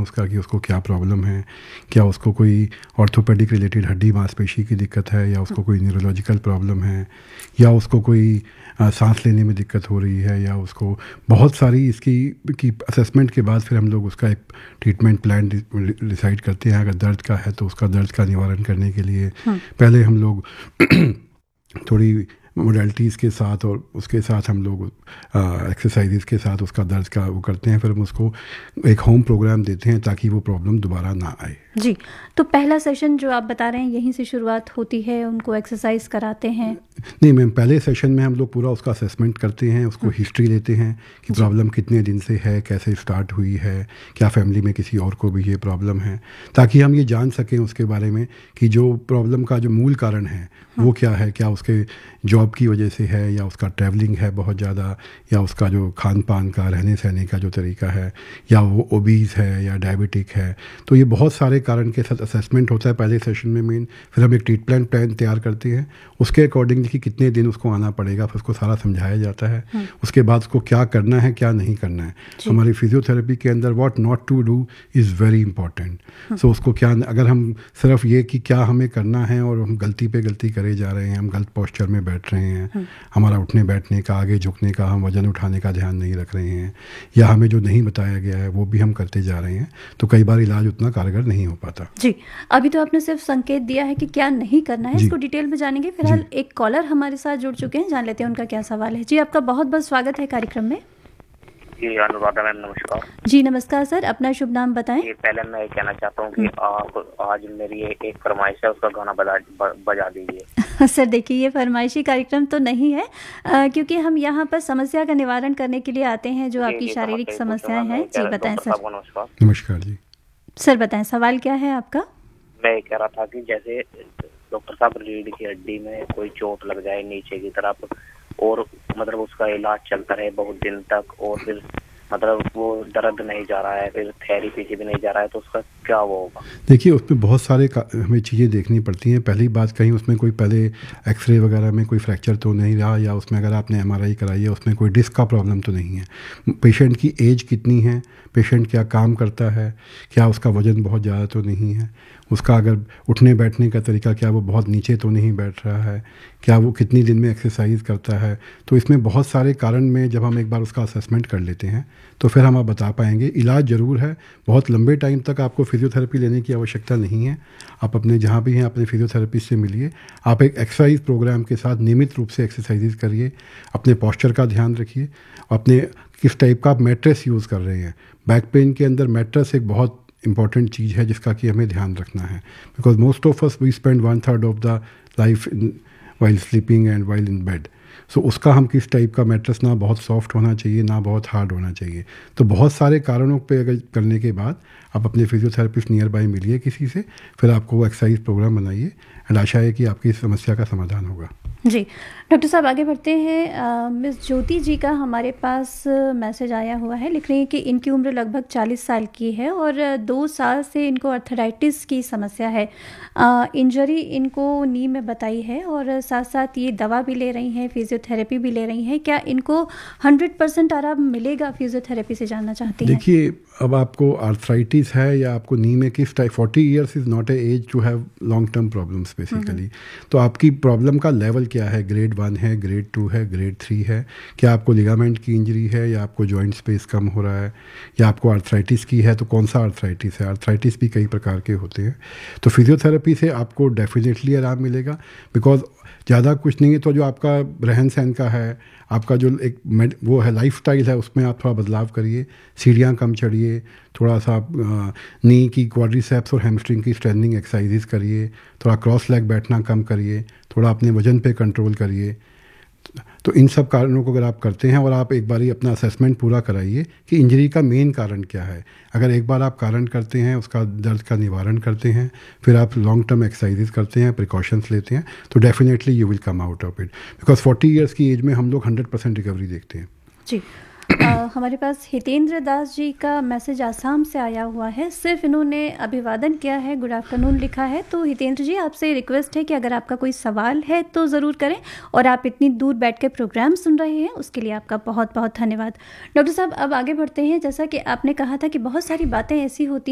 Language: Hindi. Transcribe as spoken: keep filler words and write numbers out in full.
उसका कि उसको क्या प्रॉब्लम है, क्या उसको कोई ऑर्थोपेडिक रिलेटेड हड्डी मांसपेशी की दिक्कत है, या उसको कोई न्यूरोलॉजिकल प्रॉब्लम है, या उसको कोई आ, सांस लेने में दिक्कत हो रही है, या उसको बहुत सारी इसकी की असेसमेंट के बाद फिर हम लोग उसका एक ट्रीटमेंट प्लान डिसाइड करते हैं। अगर दर्द का है तो उसका दर्द का निवारण करने के लिए पहले हम लोग थोड़ी मोडालिटीज़ के साथ और उसके साथ हम लोग एक्सरसाइजेज़ के साथ उसका दर्द का वो करते हैं, फिर हम उसको एक होम प्रोग्राम देते हैं ताकि वो प्रॉब्लम दोबारा ना आए। जी, तो पहला सेशन जो आप बता रहे हैं यहीं से शुरुआत होती है, उनको एक्सरसाइज कराते हैं? नहीं मैम, पहले सेशन में हम लोग पूरा उसका असेसमेंट करते हैं, उसको हिस्ट्री लेते हैं कि प्रॉब्लम कितने दिन से है, कैसे स्टार्ट हुई है, क्या फैमिली में किसी और को भी ये प्रॉब्लम है, ताकि हम ये जान सकें उसके बारे में कि जो प्रॉब्लम का जो मूल कारण है वो क्या है। क्या उसके जॉब की वजह से है, या उसका ट्रैवलिंग है बहुत ज़्यादा, या उसका जो खान पान का रहने सहने का जो तरीका है, या वो ओबीज है या डायबिटिक है। तो ये बहुत सारे कारण के साथ असेसमेंट होता है पहले सेशन में मेन। फिर हम एक ट्रीटमेंट प्लान तैयार करते हैं, उसके अकॉर्डिंगली कि कितने दिन उसको आना पड़ेगा, फिर उसको सारा समझाया जाता है। उसके बाद उसको क्या करना है क्या नहीं करना है। हमारी फिजियोथेरेपी के अंदर what not to do is very important. सो उसको क्या, अगर हम सिर्फ ये कि क्या हमें करना है और हम गलती पे गलती करे जा रहे हैं, हम गलत पोस्चर में बैठ रहे हैं, हमारा उठने बैठने का, आगे झुकने का, हम वजन उठाने का ध्यान नहीं रख रहे हैं, या हमें जो नहीं बताया गया है वो भी हम करते जा रहे हैं, तो कई बार इलाज उतना कारगर नहीं हो पाता। जी, अभी तो आपने सिर्फ संकेत दिया है कि क्या नहीं करना है, इसको डिटेल में जानेंगे। फिलहाल एक कॉलर हमारे साथ जुड़ चुके हैं, जान लेते हैं उनका क्या सवाल है। जी, आपका बहुत बहुत स्वागत है कार्यक्रम में। जी अनुराधा मैम, नमस्कार। जी नमस्कार सर, अपना शुभ नाम बताएं। पहले मैं ये कहना चाहता हूँ कि आप आज मेरी एक फरमाइश है, उसका गाना बजा बजा दीजिए। सर देखिए, ये फरमाइशी कार्यक्रम तो नहीं है, आ, क्योंकि हम यहाँ पर समस्या का निवारण करने के लिए आते हैं, जो आपकी शारीरिक समस्याएं हैं। जी बताएं सर। नमस्कार। नमस्कार जी। सर बताएं, सवाल क्या है आपका? मैं ये कह रहा था कि जैसे डॉक्टर साहब रीढ़ की हड्डी में कोई चोट लग जाए नीचे की तरफ, और मतलब उसका इलाज चलता रहे बहुत दिन तक, और फिर मतलब वो दर्द नहीं जा रहा है, फिर थेरेपी से भी नहीं जा रहा है, तो उसका क्या वो होगा? देखिए, उसमें बहुत सारे हमें चीज़ें देखनी पड़ती हैं। पहली बात, कहीं उसमें कोई पहले एक्सरे वगैरह में कोई फ्रैक्चर तो नहीं रहा, या उसमें अगर आपने एमआरआई कराई है उसमें कोई डिस्क का प्रॉब्लम तो नहीं है। पेशेंट की एज कितनी है, पेशेंट क्या काम करता है, क्या उसका वज़न बहुत ज़्यादा तो नहीं है, उसका अगर उठने बैठने का तरीका क्या वो बहुत नीचे तो नहीं बैठ रहा है, क्या वो कितनी दिन में एक्सरसाइज करता है। तो इसमें बहुत सारे कारण में जब हम एक बार उसका असेसमेंट कर लेते हैं तो फिर हम आप बता पाएंगे। इलाज ज़रूर है, बहुत लंबे टाइम तक आपको फिजियोथेरेपी लेने की आवश्यकता नहीं है। आप अपने जहाँ भी हैं अपने फिजियोथेरेपिस्ट से मिलिए, आप एक एक्सरसाइज प्रोग्राम के साथ नियमित रूप से एक्सरसाइजेज करिए, अपने पोस्चर का ध्यान रखिए, अपने किस टाइप का आप मैट्रेस यूज़ कर रहे हैं। बैक पेन के अंदर मैट्रेस एक बहुत इंपॉर्टेंट चीज़ है जिसका कि हमें ध्यान रखना है, because most of us we spend one third of the life while sleeping and while in bed. सो उसका हम किस टाइप का मैट्रेस, ना बहुत सॉफ्ट होना चाहिए ना बहुत हार्ड होना चाहिए। तो बहुत सारे कारणों पे अगर करने के बाद आप अपने फिजियोथेरेपिस्ट नियर बाय मिलिए किसी से, फिर आपको वो एक्सरसाइज प्रोग्राम बनाइए, एंड आशा है कि आपकी इस समस्या का समाधान होगा। जी डॉक्टर साहब, आगे बढ़ते हैं। मिस ज्योति जी का हमारे पास मैसेज आया हुआ है, लिख रही हैं कि इनकी उम्र लगभग चालीस साल की है और दो साल से इनको आर्थराइटिस की समस्या है। आ, इंजरी इनको नी में बताई है और साथ साथ ये दवा भी ले रही हैं, फिजियोथेरेपी भी ले रही हैं। क्या इनको हंड्रेड परसेंट आराम मिलेगा फिजियोथेरेपी से, जानना चाहती हैं। देखिए, अब आपको आर्थराइटिस है या आपको नी में किस type, forty years is not a as to have long term problems basically. तो आपकी प्रॉब्लम का लेवल क्या है, ग्रेड वन है, ग्रेड टू है, ग्रेड थ्री है, क्या आपको लिगामेंट की इंजरी है, या आपको जॉइंट स्पेस कम हो रहा है, या आपको आर्थराइटिस की है, तो कौन सा आर्थराइटिस है। आर्थराइटिस भी कई प्रकार के होते हैं। तो फिजियोथेरेपी से आपको डेफिनेटली आराम मिलेगा, बिकॉज ज़्यादा कुछ नहीं है। तो जो आपका रहन सहन का है, आपका जो एक वो है लाइफस्टाइल है, उसमें आप थोड़ा बदलाव करिए, सीढ़ियाँ कम चढ़िए, थोड़ा सा नी की क्वाड्रिसेप्स और हैमस्ट्रिंग की स्ट्रेंथनिंग एक्सरसाइजेज करिए, थोड़ा क्रॉस लेग बैठना कम करिए, थोड़ा अपने वजन पे कंट्रोल करिए। तो इन सब कारणों को अगर आप करते हैं और आप एक बार ही अपना असेसमेंट पूरा कराइए कि इंजरी का मेन कारण क्या है। अगर एक बार आप कारण करते हैं, उसका दर्द का निवारण करते हैं, फिर आप लॉन्ग टर्म एक्सरसाइजेज करते हैं, प्रिकॉशंस लेते हैं, तो definitely you will come out of it. Because forty years की एज में हम लोग हंड्रेड परसेंट रिकवरी देखते हैं। जी आ, हमारे पास हितेंद्र दास जी का मैसेज आसाम से आया हुआ है। सिर्फ इन्होंने अभिवादन किया है, गुड आफ्टरनून लिखा है। तो हितेंद्र जी, आपसे रिक्वेस्ट है कि अगर आपका कोई सवाल है तो ज़रूर करें, और आप इतनी दूर बैठ के प्रोग्राम सुन रहे हैं उसके लिए आपका बहुत बहुत धन्यवाद। डॉक्टर साहब, अब आगे बढ़ते हैं। जैसा कि आपने कहा था कि बहुत सारी बातें ऐसी होती